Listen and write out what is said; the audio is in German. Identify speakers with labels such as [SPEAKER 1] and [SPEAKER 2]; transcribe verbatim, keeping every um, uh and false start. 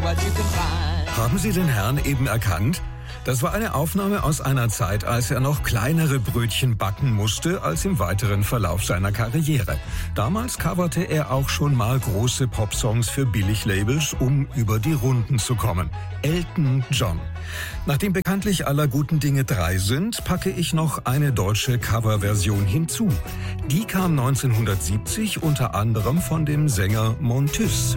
[SPEAKER 1] Haben Sie den Herrn eben erkannt? Das war eine Aufnahme aus einer Zeit, als er noch kleinere Brötchen backen musste als im weiteren Verlauf seiner Karriere. Damals coverte er auch schon mal große Popsongs für Billiglabels, um über die Runden zu kommen. Elton John. Nachdem bekanntlich aller guten Dinge drei sind, packe ich noch eine deutsche Coverversion hinzu. Die kam neunzehnhundertsiebzig unter anderem von dem Sänger Montus.